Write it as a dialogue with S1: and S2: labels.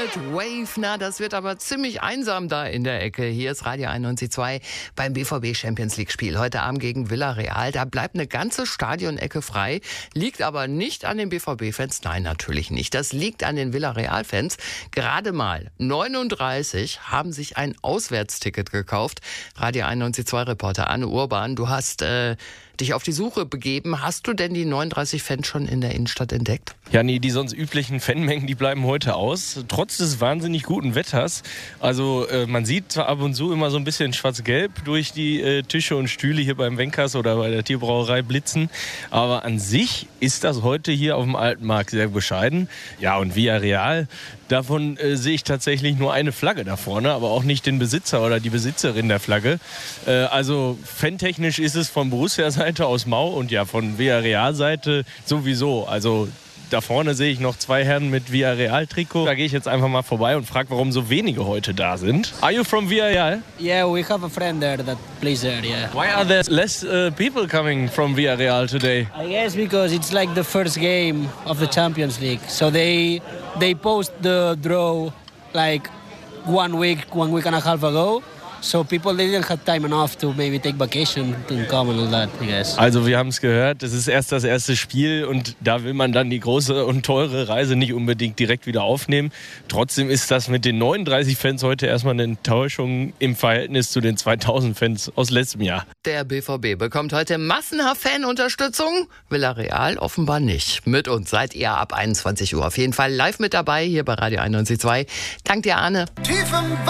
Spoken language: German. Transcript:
S1: Wave, na, das wird aber ziemlich einsam da in der Ecke. Hier ist Radio 91.2 beim BVB Champions League Spiel. Heute Abend gegen Villarreal. Da bleibt eine ganze Stadionecke frei. Liegt aber nicht an den BVB-Fans. Nein, natürlich nicht. Das liegt an den Villarreal-Fans. Gerade mal 39 haben sich ein Auswärtsticket gekauft. Radio 91.2-Reporter Anne Urban, du hast dich auf die Suche begeben. Hast du denn die 39 Fans schon in der Innenstadt entdeckt?
S2: Ja, nee, die sonst üblichen Fanmengen, die bleiben heute aus. Trotz des wahnsinnig guten Wetters. Also man sieht zwar ab und zu immer so ein bisschen schwarz-gelb durch die Tische und Stühle hier beim Wenkers oder bei der Tierbrauerei blitzen. Aber an sich ist das heute hier auf dem Alten Markt sehr bescheiden. Ja, und Villarreal, davon sehe ich tatsächlich nur eine Flagge da vorne, aber auch nicht den Besitzer oder die Besitzerin der Flagge. Also fantechnisch ist es von Borussia-Seite aus mau und ja, von Villarreal-Seite sowieso. Also da vorne sehe ich noch zwei Herren mit Villarreal-Trikot. Da gehe ich jetzt einfach mal vorbei und frage, warum so wenige heute da sind. Are you from Villarreal?
S3: Yeah, we have a friend there that plays there, yeah.
S2: Why are there less people coming from Villarreal today?
S3: I guess because it's like the first game of the Champions League. So they post the draw like one week and a half ago. So people didn't have time enough to maybe take vacation and come and all that, I guess.
S2: Also wir haben es gehört, es ist erst das erste Spiel und da will man dann die große und teure Reise nicht unbedingt direkt wieder aufnehmen. Trotzdem ist das mit den 39 Fans heute erstmal eine Enttäuschung im Verhältnis zu den 2000 Fans aus letztem Jahr.
S1: Der BVB bekommt heute massenhaft Fanunterstützung. Villarreal offenbar nicht. Mit uns seid ihr ab 21 Uhr auf jeden Fall live mit dabei hier bei Radio 91.2. Dank dir, Arne.